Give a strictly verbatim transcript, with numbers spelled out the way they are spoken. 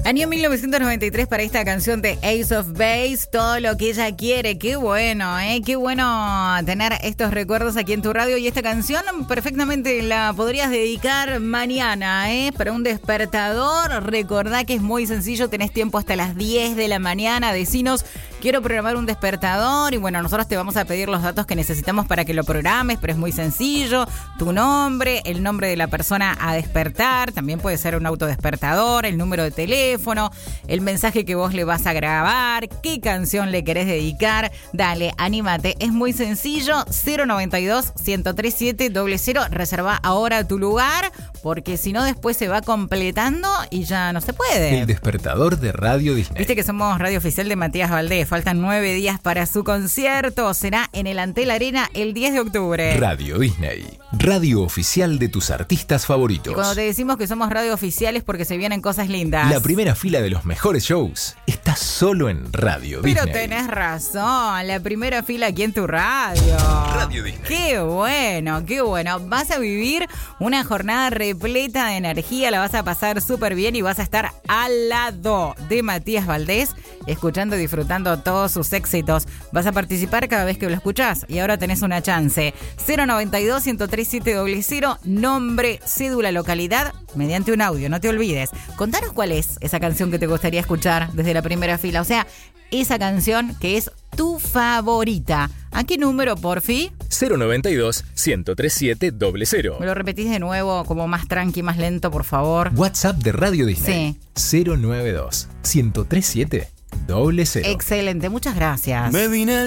Año mil novecientos noventa y tres para esta canción de Ace of Base, Todo lo que ella quiere. Qué bueno, ¿eh? Qué bueno tener estos recuerdos aquí en tu radio. Y esta canción perfectamente la podrías dedicar mañana, ¿eh? Para un despertador. Recordá que es muy sencillo, tenés tiempo hasta las diez de la mañana. Decinos, quiero programar un despertador. Y bueno, nosotros te vamos a pedir los datos que necesitamos para que lo programes, pero es muy sencillo. Tu nombre, el nombre de la persona a despertar. También puede ser un autodespertador, el número de teléfono, el mensaje que vos le vas a grabar, qué canción le querés dedicar. Dale, anímate, es muy sencillo. Cero noventa y dos, ciento tres siete, cero cero. Reserva ahora tu lugar, porque si no después se va completando y ya no se puede. El despertador de Radio Disney. Viste que somos radio oficial de Matías Valdés. Faltan nueve días para su concierto. Será en el Antel Arena el diez de octubre. Radio Disney, radio oficial de tus artistas favoritos. Y cuando te decimos que somos radio oficial es porque se vienen cosas lindas. La primera fila de los mejores shows está solo en Radio Pero Disney. Pero tenés razón, la primera fila aquí en tu radio. Radio Disney. Qué bueno, qué bueno. Vas a vivir una jornada repleta de energía, la vas a pasar súper bien y vas a estar al lado de Matías Valdés, escuchando y disfrutando todos sus éxitos. Vas a participar cada vez que lo escuchás y ahora tenés una chance. cero noventa y dos, ciento tres siete, cero cero, nombre, cédula, localidad, mediante un audio, no te olvides. Contanos cuál es esa canción que te gustaría escuchar desde la primera fila, o sea, esa canción que es tu favorita. ¿A qué número, porfi? cero noventa y dos, ciento tres siete, cero cero. ¿Me lo repetís de nuevo, como más tranqui, más lento, por favor? WhatsApp de Radio Disney. Sí. cero noventa y dos, ciento tres siete, cero cero. Excelente, muchas gracias. Me vine